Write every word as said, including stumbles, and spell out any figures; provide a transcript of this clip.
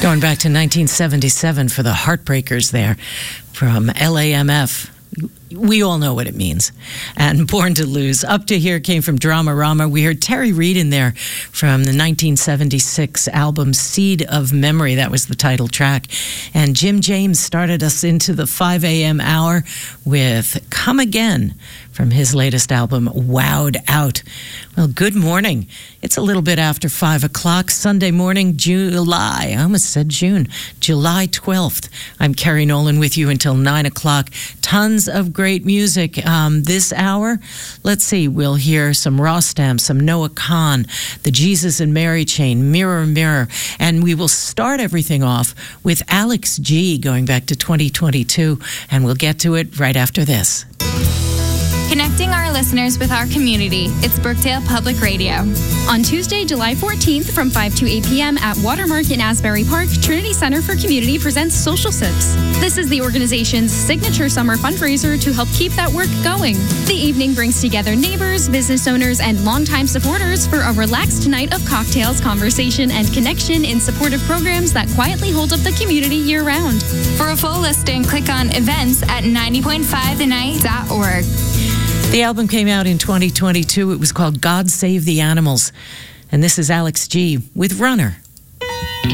Going back to nineteen seventy-seven for the Heartbreakers there from L A M F. We all know what it means. And Born to Lose. Up to Here came from Dramarama. We heard Terry Reid in there from the nineteen seventy-six album Seed of Memory. That was the title track. And Jim James started us into the five a.m. hour with Come Again from his latest album, Wowed Out. Well, good morning. It's a little bit after five o'clock, Sunday morning, July. I almost said June. July twelfth. I'm Carrie Nolan with you until nine o'clock. Tons of great music um, this hour. Let's see. We'll hear some Rostam, some Noah Khan, the Jesus and Mary Chain, Mirror, Mirror. And we will start everything off with Alex G going back to twenty twenty-two. And we'll get to it right after this. Connecting our listeners with our community. It's Brookdale Public Radio. On Tuesday, July fourteenth from five to eight p.m. at Watermark in Asbury Park, Trinity Center for Community presents Social Sips. This is the organization's signature summer fundraiser to help keep that work going. The evening brings together neighbors, business owners, and longtime supporters for a relaxed night of cocktails, conversation, and connection in supportive programs that quietly hold up the community year-round. For a full listing, click on events at ninety point five the night dot org. The album came out in twenty twenty-two. It was called God Save the Animals. And this is Alex G with Runner.